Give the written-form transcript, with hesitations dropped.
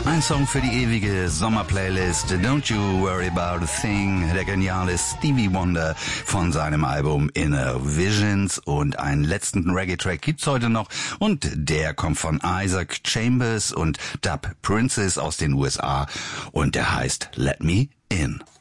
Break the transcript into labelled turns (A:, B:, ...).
A: Ein Song für die ewige Sommerplaylist. Don't You Worry About a Thing. Der geniale Stevie Wonder von seinem Album Inner Visions. Und einen letzten Reggae-Track gibt's heute noch. Und der kommt von Isaac Chambers und Dub Princess aus den USA. Und der heißt Let Me In.